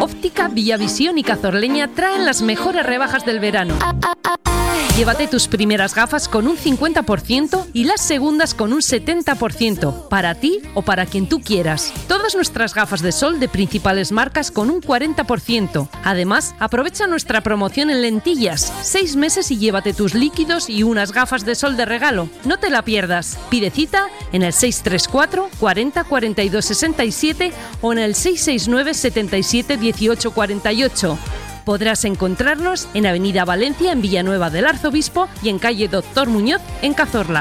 Óptica Villavisión y Cazorleña traen las mejores rebajas del verano. Llévate tus primeras gafas con un 50% y las segundas con un 70%, para ti o para quien tú quieras. Todas nuestras gafas de sol de principales marcas con un 40%. Además, aprovecha nuestra promoción en lentillas. 6 meses y llévate tus líquidos y unas gafas de sol de regalo. No te la pierdas. Pide cita en el 634 40 42 67 o en el 669 77 18 48. Podrás encontrarnos en Avenida Valencia, en Villanueva del Arzobispo, y en calle Doctor Muñoz, en Cazorla.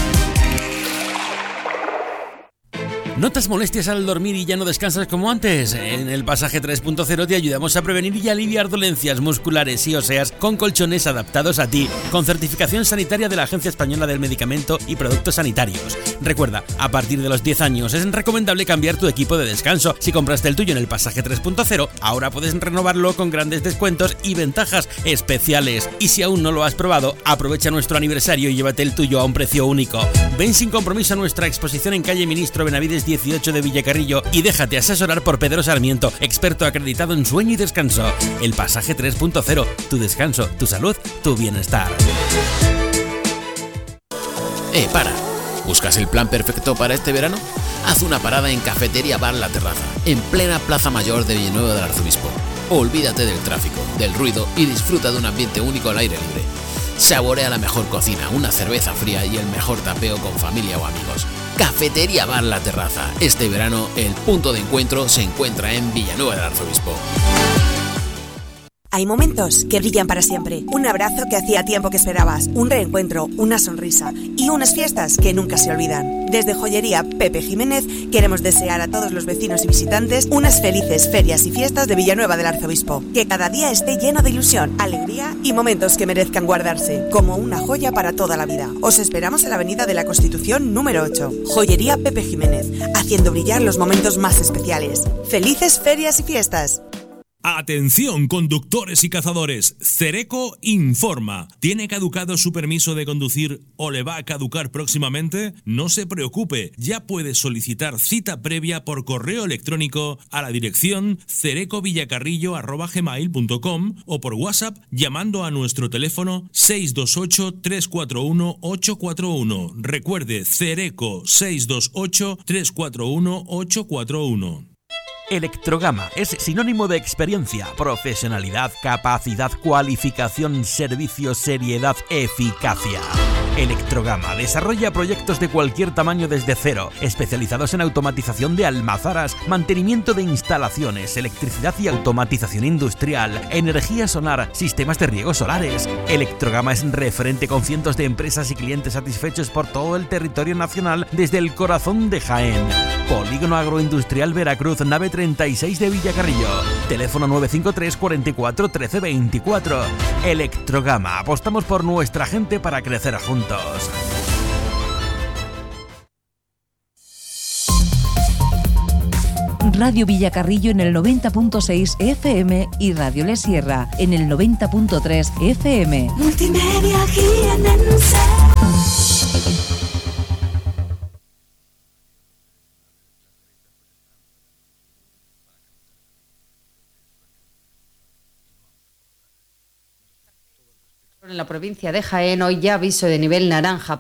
¿Notas molestias al dormir y ya no descansas como antes? En el Pasaje 3.0 te ayudamos a prevenir y aliviar dolencias musculares y óseas con colchones adaptados a ti, con certificación sanitaria de la Agencia Española del Medicamento y Productos Sanitarios. Recuerda, a partir de los 10 años es recomendable cambiar tu equipo de descanso. Si compraste el tuyo en el Pasaje 3.0, ahora puedes renovarlo con grandes descuentos y ventajas especiales. Y si aún no lo has probado, aprovecha nuestro aniversario y llévate el tuyo a un precio único. Ven sin compromiso a nuestra exposición en calle Ministro Benavides 18 de Villacarrillo y déjate asesorar por Pedro Sarmiento, experto acreditado en sueño y descanso. El Pasaje 3.0, tu descanso, tu salud, tu bienestar. Para. ¿Buscas el plan perfecto para este verano? Haz una parada en Cafetería Bar La Terraza, en plena Plaza Mayor de Villanueva del Arzobispo. Olvídate del tráfico, del ruido y disfruta de un ambiente único al aire libre. Saborea la mejor cocina, una cerveza fría y el mejor tapeo con familia o amigos. Cafetería Bar La Terraza. Este verano el punto de encuentro se encuentra en Villanueva del Arzobispo. Hay momentos que brillan para siempre. Un abrazo que hacía tiempo que esperabas, un reencuentro, una sonrisa y unas fiestas que nunca se olvidan. Desde Joyería Pepe Jiménez queremos desear a todos los vecinos y visitantes unas felices ferias y fiestas de Villanueva del Arzobispo. Que cada día esté lleno de ilusión, alegría y momentos que merezcan guardarse, como una joya para toda la vida. Os esperamos en la Avenida de la Constitución número 8. Joyería Pepe Jiménez, haciendo brillar los momentos más especiales. ¡Felices ferias y fiestas! Atención, conductores y cazadores. Cereco informa. ¿Tiene caducado su permiso de conducir o le va a caducar próximamente? No se preocupe, ya puede solicitar cita previa por correo electrónico a la dirección cerecovillacarrillo@gmail.com o por WhatsApp llamando a nuestro teléfono 628 341 841. Recuerde, Cereco 628 341 841. Electrogama es sinónimo de experiencia, profesionalidad, capacidad, cualificación, servicio, seriedad, eficacia. Electrogama desarrolla proyectos de cualquier tamaño desde cero, especializados en automatización de almazaras, mantenimiento de instalaciones, electricidad y automatización industrial, energía solar, sistemas de riego solares. Electrogama es referente con cientos de empresas y clientes satisfechos por todo el territorio nacional desde el corazón de Jaén. Polígono Agroindustrial Veracruz, nave 36 de Villacarrillo. Teléfono 953 44 13 24. Electrogama. Apostamos por nuestra gente para crecer juntos. Radio Villacarrillo en el 90.6 FM y Radio Le Sierra en el 90.3 FM. Multimedia jienense. En la provincia de Jaén, hoy ya aviso de nivel naranja.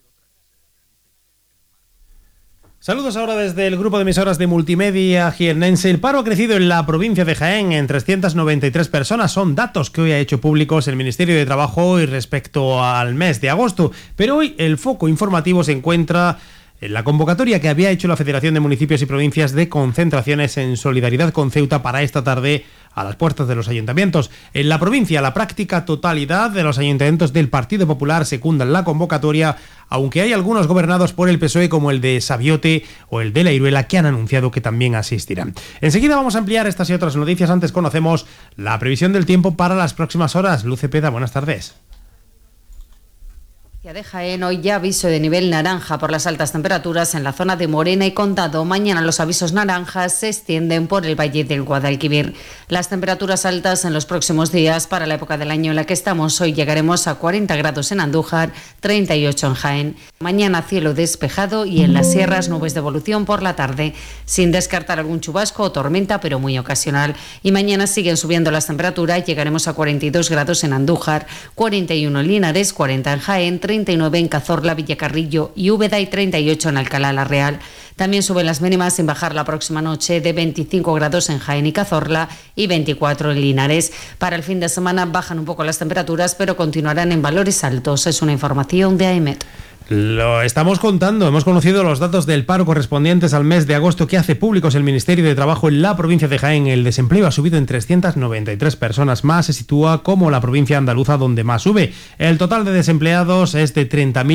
Saludos ahora desde el grupo de emisoras de Multimedia jiennense. El paro ha crecido en la provincia de Jaén en 393 personas. Son datos que hoy ha hecho públicos el Ministerio de Trabajo hoy respecto al mes de agosto. Pero hoy el foco informativo se encuentra en la convocatoria que había hecho la Federación de Municipios y Provincias de concentraciones en solidaridad con Ceuta para esta tarde a las puertas de los ayuntamientos. En la provincia, la práctica totalidad de los ayuntamientos del Partido Popular secundan la convocatoria, aunque hay algunos gobernados por el PSOE como el de Sabiote o el de La Iruela que han anunciado que también asistirán. Enseguida vamos a ampliar estas y otras noticias. Antes conocemos la previsión del tiempo para las próximas horas. Luz Cepeda, buenas tardes. De Jaén, hoy ya aviso de nivel naranja por las altas temperaturas en la zona de Morena y Condado. Mañana los avisos naranjas se extienden por el Valle del Guadalquivir. Las temperaturas altas en los próximos días para la época del año en la que estamos. Hoy llegaremos a 40 grados en Andújar, 38 en Jaén. Mañana cielo despejado y en las sierras nubes de evolución por la tarde, sin descartar algún chubasco o tormenta, pero muy ocasional. Y mañana siguen subiendo las temperaturas. Llegaremos a 42 grados en Andújar, 41 en Linares, 40 en Jaén, 39 en Cazorla, Villacarrillo y Úbeda y 38 en Alcalá la Real. También suben las mínimas sin bajar la próxima noche, de 25 grados en Jaén y Cazorla y 24 en Linares. Para el fin de semana bajan un poco las temperaturas, pero continuarán en valores altos. Es una información de AEMET. Lo estamos contando, hemos conocido los datos del paro correspondientes al mes de agosto que hace públicos el Ministerio de Trabajo en la provincia de Jaén. El desempleo ha subido en 393 personas más, se sitúa como la provincia andaluza donde más sube. El total de desempleados es de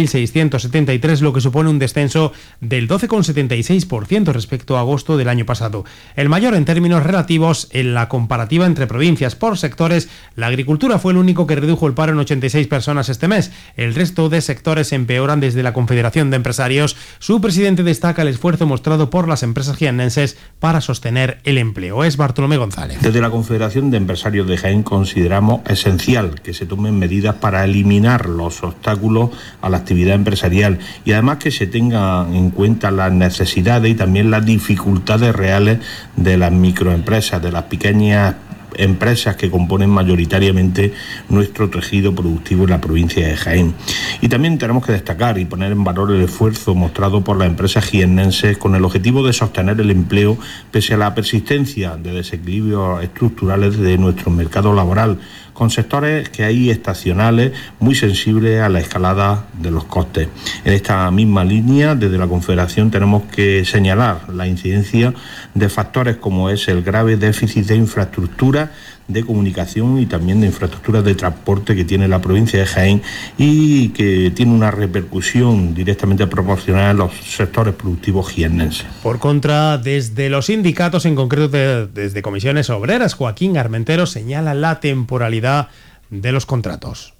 30.673, lo que supone un descenso del 12,76% respecto a agosto del año pasado. El mayor en términos relativos en la comparativa entre provincias. Por sectores, la agricultura fue el único que redujo el paro en 86 personas este mes. El resto de sectores empeoran. Desde la Confederación de Empresarios, su presidente destaca el esfuerzo mostrado por las empresas jiennenses para sostener el empleo. Es Bartolomé González. Desde la Confederación de Empresarios de Jaén consideramos esencial que se tomen medidas para eliminar los obstáculos a la actividad empresarial y además que se tengan en cuenta las necesidades y también las dificultades reales de las microempresas, de las pequeñas empresas que componen mayoritariamente nuestro tejido productivo en la provincia de Jaén. Y también tenemos que destacar y poner en valor el esfuerzo mostrado por las empresas jiennenses con el objetivo de sostener el empleo pese a la persistencia de desequilibrios estructurales de nuestro mercado laboral, con sectores que hay estacionales muy sensibles a la escalada de los costes. En esta misma línea, desde la Confederación tenemos que señalar la incidencia de factores como es el grave déficit de infraestructura, de comunicación y también de infraestructuras de transporte que tiene la provincia de Jaén y que tiene una repercusión directamente proporcional a los sectores productivos jiennenses. Por contra, desde los sindicatos, en concreto desde Comisiones Obreras, Joaquín Armentero señala la temporalidad de los contratos.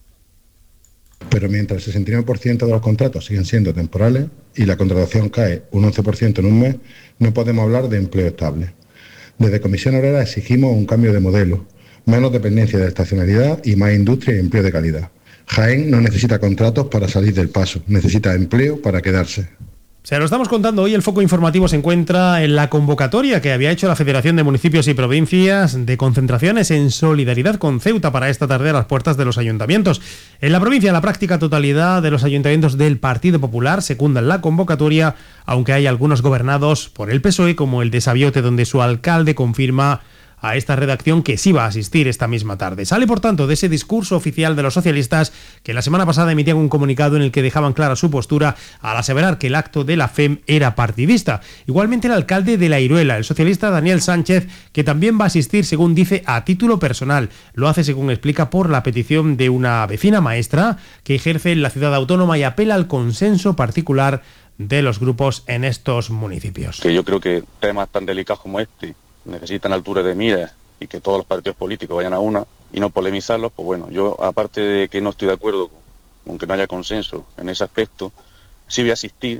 Pero mientras el 69% de los contratos siguen siendo temporales y la contratación cae un 11% en un mes, no podemos hablar de empleo estable. Desde Comisión Obrera exigimos un cambio de modelo, menos dependencia de la estacionalidad y más industria y empleo de calidad. Jaén no necesita contratos para salir del paso, necesita empleo para quedarse. Se lo estamos contando hoy. El foco informativo se encuentra en la convocatoria que había hecho la Federación de Municipios y Provincias de concentraciones en solidaridad con Ceuta para esta tarde a las puertas de los ayuntamientos. En la provincia, la práctica totalidad de los ayuntamientos del Partido Popular secundan la convocatoria, aunque hay algunos gobernados por el PSOE, como el de Sabiote, donde su alcalde confirma a esta redacción que sí va a asistir esta misma tarde. Sale, por tanto, de ese discurso oficial de los socialistas que la semana pasada emitían un comunicado en el que dejaban clara su postura al aseverar que el acto de la FEM era partidista. Igualmente el alcalde de La Iruela, el socialista Daniel Sánchez, que también va a asistir, según dice, a título personal. Lo hace, según explica, por la petición de una vecina maestra que ejerce en la ciudad autónoma y apela al consenso particular de los grupos en estos municipios. Que yo creo que temas tan delicados como este necesitan altura de mira y que todos los partidos políticos vayan a una y no polemizarlos, pues bueno, yo aparte de que no estoy de acuerdo con que no haya consenso en ese aspecto, sí voy a asistir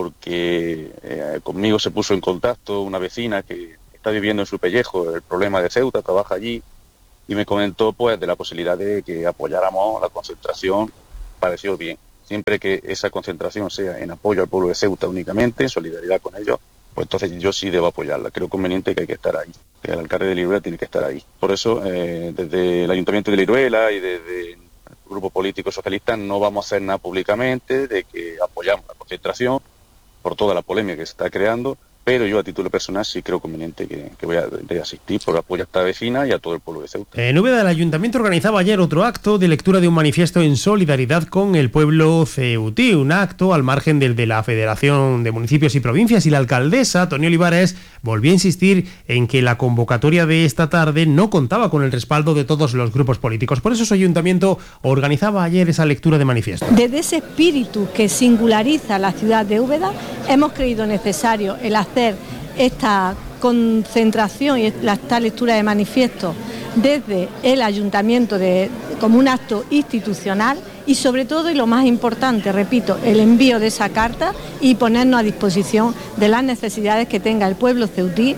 porque conmigo se puso en contacto una vecina que está viviendo en su pellejo el problema de Ceuta, trabaja allí y me comentó pues de la posibilidad de que apoyáramos la concentración. Pareció bien, siempre que esa concentración sea en apoyo al pueblo de Ceuta únicamente, en solidaridad con ellos, pues entonces yo sí debo apoyarla. Creo conveniente que hay que estar ahí, que el alcalde de La Iruela tiene que estar ahí. Por eso, desde el Ayuntamiento de La Iruela y desde el Grupo Político Socialista no vamos a hacer nada públicamente de que apoyamos la concentración por toda la polémica que se está creando, pero yo a título personal sí creo conveniente que voy a asistir por apoyo a esta vecina y a todo el pueblo de Ceuta. En Úbeda, el Ayuntamiento organizaba ayer otro acto de lectura de un manifiesto en solidaridad con el pueblo ceutí, un acto al margen del de la Federación de Municipios y Provincias, y la alcaldesa, Tonia Olivares, volvió a insistir en que la convocatoria de esta tarde no contaba con el respaldo de todos los grupos políticos. Por eso su ayuntamiento organizaba ayer esa lectura de manifiesto. Desde ese espíritu que singulariza la ciudad de Úbeda, hemos creído necesario el hacer esta concentración y esta lectura de manifiesto desde el ayuntamiento como un acto institucional y sobre todo, y lo más importante, repito, el envío de esa carta y ponernos a disposición de las necesidades que tenga el pueblo ceutí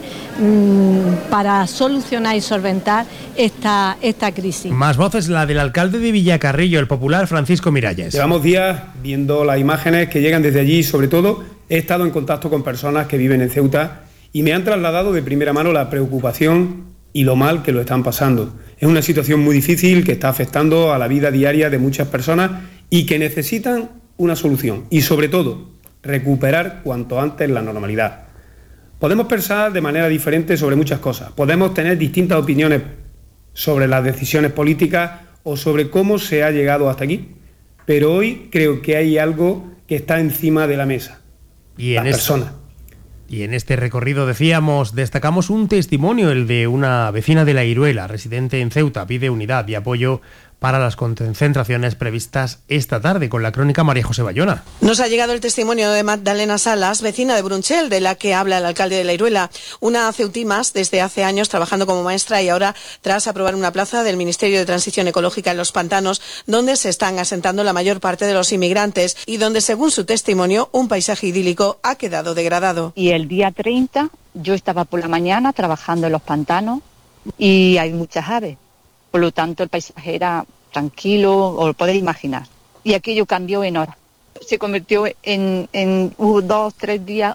para solucionar y solventar esta crisis. Más voces, la del alcalde de Villacarrillo, el popular Francisco Miralles. Llevamos días viendo las imágenes que llegan desde allí y sobre todo he estado en contacto con personas que viven en Ceuta y me han trasladado de primera mano la preocupación y lo mal que lo están pasando. Es una situación muy difícil que está afectando a la vida diaria de muchas personas y que necesitan una solución y sobre todo recuperar cuanto antes la normalidad. Podemos pensar de manera diferente sobre muchas cosas, podemos tener distintas opiniones sobre las decisiones políticas o sobre cómo se ha llegado hasta aquí, pero hoy creo que hay algo que está encima de la mesa, las personas. Y en este recorrido, decíamos, destacamos un testimonio, el de una vecina de La Iruela, residente en Ceuta, pide unidad y apoyo para las concentraciones previstas esta tarde, con la crónica María José Bayona. Nos ha llegado el testimonio de Magdalena Salas, vecina de Brunchel, de la que habla el alcalde de La Iruela, una ceutí más desde hace años trabajando como maestra y ahora tras aprobar una plaza del Ministerio de Transición Ecológica en Los Pantanos, donde se están asentando la mayor parte de los inmigrantes y donde, según su testimonio, un paisaje idílico ha quedado degradado. Y el día 30 yo estaba por la mañana trabajando en Los Pantanos y hay muchas aves. Por lo tanto, el paisaje era tranquilo, os lo podéis imaginar. Y aquello cambió en horas. Se convirtió en 2, 3 días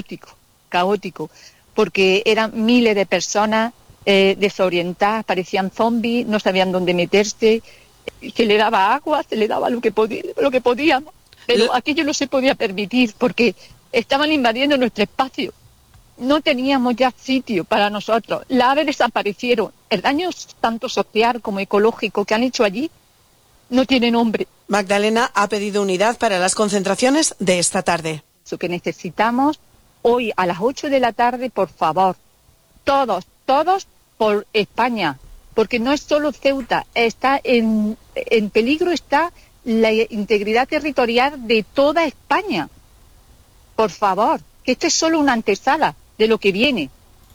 caótico, porque eran miles de personas desorientadas, parecían zombies, no sabían dónde meterse, se le daba agua, se le daba lo que podíamos, pero aquello no se podía permitir porque estaban invadiendo nuestro espacio. No teníamos ya sitio para nosotros. Las aves desaparecieron. El daño tanto social como ecológico que han hecho allí no tiene nombre. Magdalena ha pedido unidad para las concentraciones de esta tarde. Lo que necesitamos hoy a las 8 de la tarde, por favor, todos por España, porque no es solo Ceuta, está en peligro está la integridad territorial de toda España. Por favor, que esto es solo una antesala de lo que viene.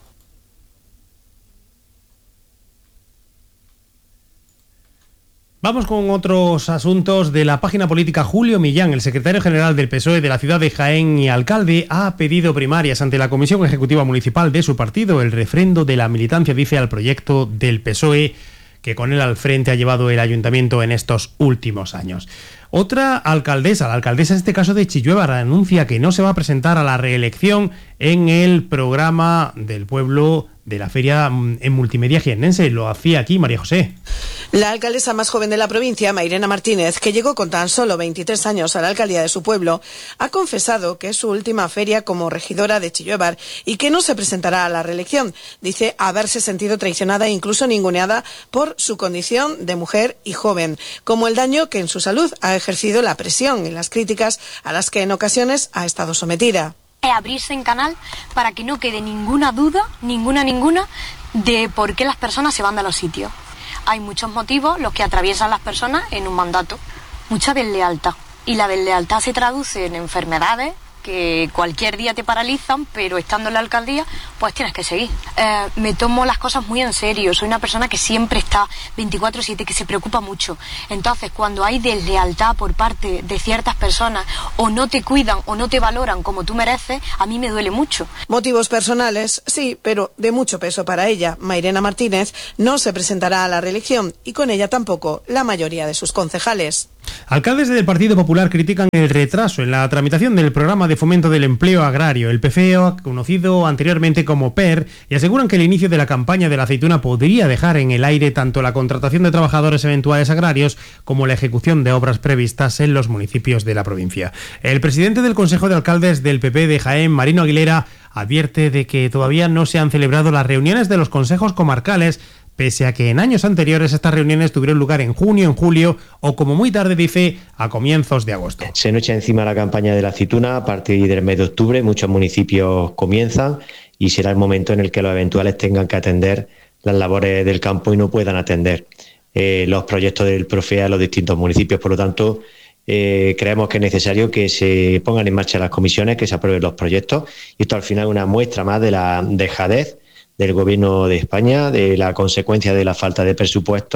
Vamos con otros asuntos de la página política. Julio Millán, el secretario general del PSOE de la ciudad de Jaén y alcalde, ha pedido primarias ante la Comisión Ejecutiva Municipal de su partido. El refrendo de la militancia dice al proyecto del PSOE, que con él al frente ha llevado el ayuntamiento en estos últimos años. Otra alcaldesa, la alcaldesa en este caso de Chilluévar, anuncia que no se va a presentar a la reelección en el programa del pueblo de la feria en multimedia jiennense. Lo hacía aquí María José. La alcaldesa más joven de la provincia, Mairena Martínez, que llegó con tan solo 23 años a la alcaldía de su pueblo, ha confesado que es su última feria como regidora de Chilluévar y que no se presentará a la reelección. Dice haberse sentido traicionada e incluso ninguneada por su condición de mujer y joven, como el daño que en su salud ha ejercido la presión y las críticas a las que en ocasiones ha estado sometida. Abrirse en canal para que no quede ninguna duda, ninguna, de por qué las personas se van de los sitios. Hay muchos motivos los que atraviesan las personas en un mandato. Mucha deslealtad. Y la deslealtad se traduce en enfermedades que cualquier día te paralizan, pero estando en la alcaldía, pues tienes que seguir. Me tomo las cosas muy en serio. Soy una persona que siempre está 24/7, que se preocupa mucho. Entonces, cuando hay deslealtad por parte de ciertas personas, o no te cuidan o no te valoran como tú mereces, a mí me duele mucho. Motivos personales, sí, pero de mucho peso para ella. Mairena Martínez no se presentará a la reelección y con ella tampoco la mayoría de sus concejales. Alcaldes del Partido Popular critican el retraso en la tramitación del programa de fomento del empleo agrario, el PFEO, conocido anteriormente como PER, y aseguran que el inicio de la campaña de la aceituna podría dejar en el aire tanto la contratación de trabajadores eventuales agrarios como la ejecución de obras previstas en los municipios de la provincia. El presidente del Consejo de Alcaldes del PP de Jaén, Marino Aguilera, advierte de que todavía no se han celebrado las reuniones de los consejos comarcales, pese a que en años anteriores estas reuniones tuvieron lugar en junio, en julio o, como muy tarde dice, a comienzos de agosto. Se nos echa encima la campaña de la aceituna a partir del mes de octubre. Muchos municipios comienzan y será el momento en el que los eventuales tengan que atender las labores del campo y no puedan atender los proyectos del PROFEA a los distintos municipios. Por lo tanto, creemos que es necesario que se pongan en marcha las comisiones, que se aprueben los proyectos, y esto al final es una muestra más de la dejadez del Gobierno de España, de la consecuencia de la falta de presupuesto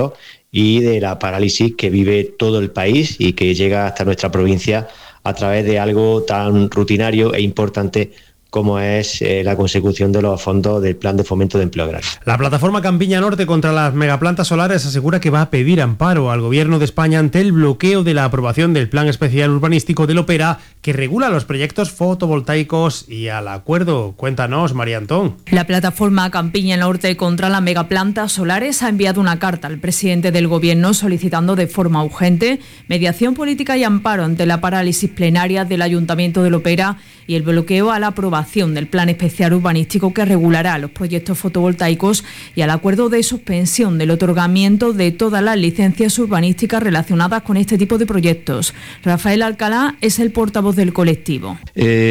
y de la parálisis que vive todo el país y que llega hasta nuestra provincia a través de algo tan rutinario e importante como es la consecución de los fondos del Plan de Fomento de Empleo Agrario. La plataforma Campiña Norte contra las megaplantas solares asegura que va a pedir amparo al Gobierno de España ante el bloqueo de la aprobación del Plan Especial Urbanístico del Opera, que regula los proyectos fotovoltaicos y al acuerdo. Cuéntanos, María Antón. La plataforma Campiña Norte contra las megaplantas solares ha enviado una carta al presidente del Gobierno solicitando de forma urgente mediación política y amparo ante la parálisis plenaria del Ayuntamiento del Opera y el bloqueo a la aprobación del Plan Especial Urbanístico que regulará los proyectos fotovoltaicos y al acuerdo de suspensión del otorgamiento de todas las licencias urbanísticas relacionadas con este tipo de proyectos. Rafael Alcalá es el portavoz del colectivo.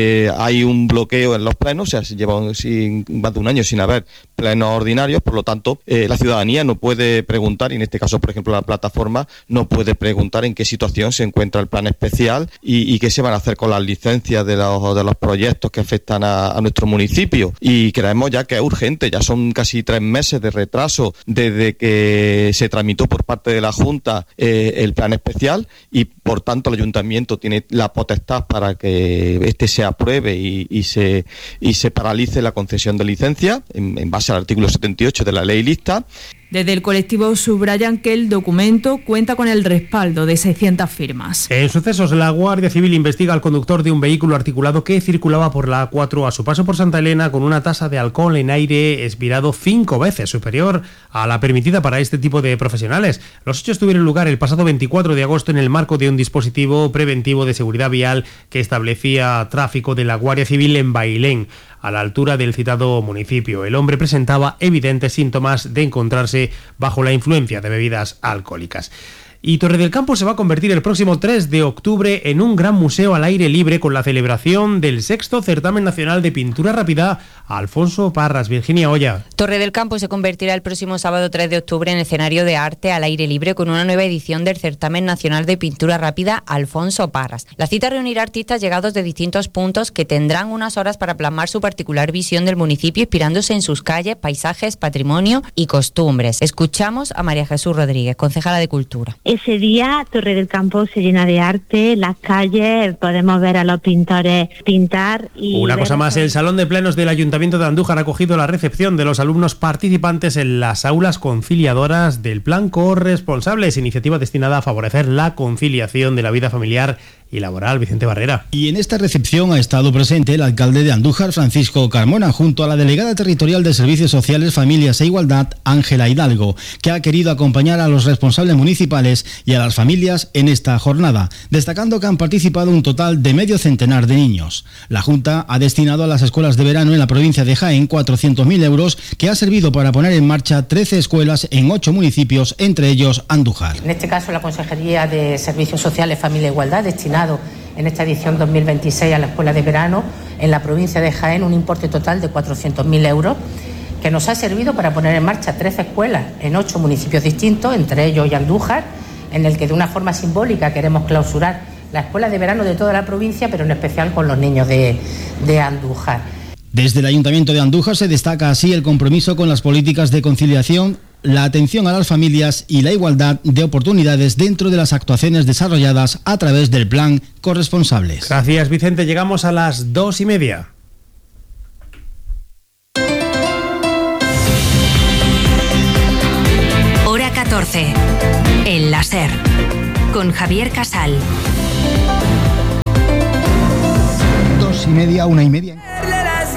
Hay un bloqueo en los plenos, se lleva más de un año sin haber plenos ordinarios, por lo tanto la ciudadanía no puede preguntar, y en este caso por ejemplo la plataforma no puede preguntar en qué situación se encuentra el plan especial y qué se van a hacer con las licencias de los proyectos que afectan a nuestro municipio, y creemos ya que es urgente. Ya son casi 3 meses de retraso desde que se tramitó por parte de la Junta el plan especial, y por tanto el Ayuntamiento tiene la potestad para que este se apruebe y se paralice la concesión de licencia en base al artículo 78 de la ley lista. Desde el colectivo subrayan que el documento cuenta con el respaldo de 600 firmas. En sucesos, la Guardia Civil investiga al conductor de un vehículo articulado que circulaba por la A4 a su paso por Santa Elena con una tasa de alcohol en aire expirado 5 veces superior a la permitida para este tipo de profesionales. Los hechos tuvieron lugar el pasado 24 de agosto en el marco de un dispositivo preventivo de seguridad vial que establecía tráfico de la Guardia Civil en Bailén, a la altura del citado municipio. El hombre presentaba evidentes síntomas de encontrarse bajo la influencia de bebidas alcohólicas. Y Torre del Campo se va a convertir el próximo 3 de octubre en un gran museo al aire libre con la celebración del 6º Certamen Nacional de Pintura Rápida Alfonso Parras. Virginia Olla. Torre del Campo se convertirá el próximo sábado 3 de octubre en escenario de arte al aire libre con una nueva edición del Certamen Nacional de Pintura Rápida Alfonso Parras. La cita reunirá artistas llegados de distintos puntos que tendrán unas horas para plasmar su particular visión del municipio inspirándose en sus calles, paisajes, patrimonio y costumbres. Escuchamos a María Jesús Rodríguez, concejala de Cultura. Ese día Torre del Campo se llena de arte, las calles, podemos ver a los pintores pintar. Y una cosa más, el Salón de Plenos del Ayuntamiento de Andújar ha acogido la recepción de los alumnos participantes en las aulas conciliadoras del Plan Corresponsables, iniciativa destinada a favorecer la conciliación de la vida familiar y laboral. Vicente Barrera. Y en esta recepción ha estado presente el alcalde de Andújar, Francisco Carmona, junto a la delegada territorial de Servicios Sociales, Familias e Igualdad, Ángela Hidalgo, que ha querido acompañar a los responsables municipales y a las familias en esta jornada, destacando que han participado un total de medio centenar de niños. La Junta ha destinado a las escuelas de verano en la provincia de Jaén 400.000 euros, que ha servido para poner en marcha 13 escuelas en 8 municipios, entre ellos Andújar. En este caso, la Consejería de Servicios Sociales, Familia e Igualdad, destinado en esta edición 2026 a la escuela de verano en la provincia de Jaén un importe total de 400.000 euros, que nos ha servido para poner en marcha 13 escuelas en 8 municipios distintos, entre ellos Andújar, en el que de una forma simbólica queremos clausurar la escuela de verano de toda la provincia, pero en especial con los niños de Andújar. Desde el Ayuntamiento de Andújar se destaca así el compromiso con las políticas de conciliación, la atención a las familias y la igualdad de oportunidades dentro de las actuaciones desarrolladas a través del Plan Corresponsables. Gracias, Vicente. Llegamos a las 2:30. Hora 14. El láser. Con Javier Casal. 2:30, 1:30.